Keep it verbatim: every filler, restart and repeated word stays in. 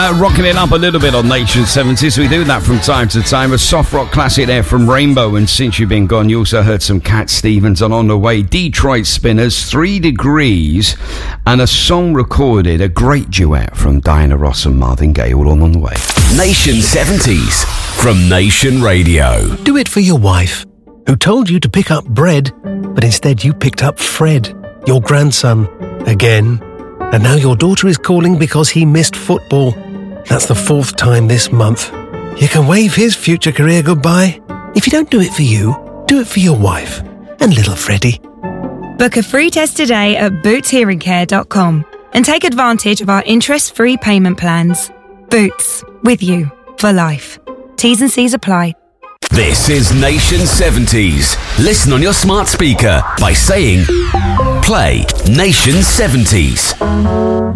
Uh, rocking it up a little bit on Nation seventies. We do that from time to time. A soft rock classic there from Rainbow. And Since You've Been Gone, you also heard some Cat Stevens on On the Way. Detroit Spinners, Three Degrees, and a song recorded, a great duet from Diana Ross and Marvin Gaye, all on On the Way. Nation seventies from Nation Radio. Do it for your wife, who told you to pick up bread, but instead you picked up Fred, your grandson, again. And now your daughter is calling because he missed football. That's the fourth time this month. You can wave his future career goodbye. If you don't do it for you, do it for your wife and little Freddie. Book a free test today at boots hearing care dot com and take advantage of our interest-free payment plans. Boots, with you for life. T's and C's apply. This is Nation seventies. Listen on your smart speaker by saying, play Nation seventies.